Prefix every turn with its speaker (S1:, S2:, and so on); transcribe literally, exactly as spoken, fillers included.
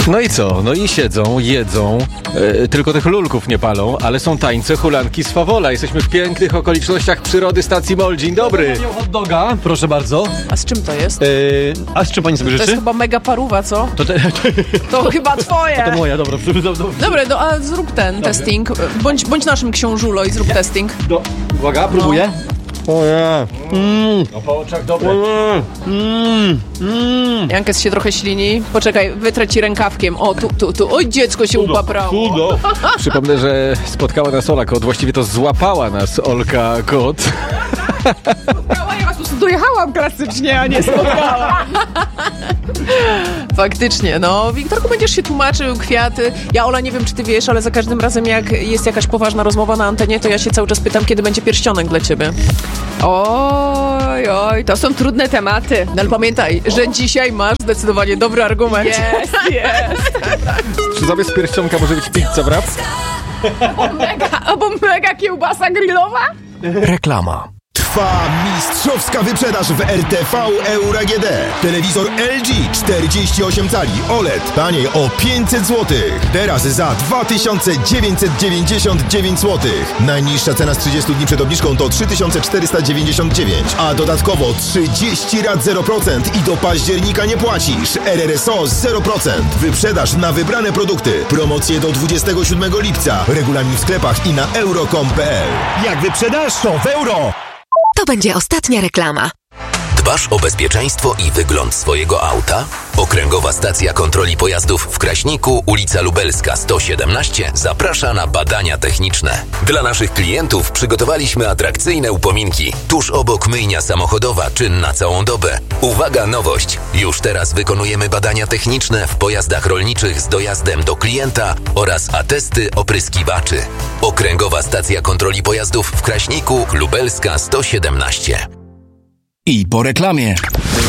S1: No i co? No i siedzą, jedzą, yy, tylko tych lulków nie palą, ale są tańce, hulanki z Fawola. Jesteśmy w pięknych okolicznościach przyrody stacji Mol. Dzień dobry.
S2: Miał hot doga, proszę bardzo.
S3: A z czym to jest?
S2: Yy, a z czym pani sobie
S3: To
S2: życzy?
S3: jest chyba mega paruwa, co?
S2: To, te,
S3: To chyba twoje.
S2: to moja, dobra. Do, do,
S3: Dobra, no, a zrób ten testing. Bądź, bądź naszym książulo i zrób testing.
S2: do, uwaga, próbuję. O nie. Mm,
S1: No po oczach dobre.
S2: mm, mm.
S3: Jankes się trochę ślini. Poczekaj, wytrę ci rękawkiem. O, tu, tu, tu. Oj, dziecko się upaprało.
S2: Cudo.
S1: Przypomnę, że spotkała nas Ola Kot, właściwie to złapała nas Olka Kot.
S3: Ja was po prostu dojechałam klasycznie, a nie spotkałam. Faktycznie, no. Wiktorku, będziesz się tłumaczył, kwiaty. Ja, Ola, nie wiem, czy ty wiesz, ale za każdym razem, jak jest jakaś poważna rozmowa na antenie, to ja się cały czas pytam, kiedy będzie pierścionek dla ciebie.
S4: Oj, oj, to są trudne tematy.
S3: No ale pamiętaj, że dzisiaj masz zdecydowanie dobry argument.
S4: Jest, jest.
S1: Czy zamiast pierścionka może być pizza wrap?
S4: Mega, albo mega kiełbasa grillowa?
S5: Reklama.
S6: Trwa mistrzowska wyprzedaż w R T V Euro A G D. Telewizor L G czterdzieści osiem cali O L E D taniej o pięćset złotych. Teraz za dwa tysiące dziewięćset dziewięćdziesiąt dziewięć złotych. Najniższa cena z trzydziestu dni przed obniżką to trzy tysiące czterysta dziewięćdziesiąt dziewięć, a dodatkowo trzydzieści rat zero procent i do października nie płacisz. R R S O zero procent. Wyprzedaż na wybrane produkty. Promocje do dwudziestego siódmego lipca. Regulamin w sklepach i na euro kropka com kropka p l.
S7: Jak wyprzedasz, to w euro!
S8: To będzie ostatnia reklama.
S5: Dbasz o bezpieczeństwo i wygląd swojego auta? Okręgowa Stacja Kontroli Pojazdów w Kraśniku, ulica Lubelska sto siedemnaście zaprasza na badania techniczne. Dla naszych klientów przygotowaliśmy atrakcyjne upominki. Tuż obok myjnia samochodowa, czynna całą dobę. Uwaga, nowość! Już teraz wykonujemy badania techniczne w pojazdach rolniczych z dojazdem do klienta oraz atesty opryskiwaczy. Okręgowa Stacja Kontroli Pojazdów w Kraśniku, Lubelska sto siedemnaście.
S7: I po reklamie.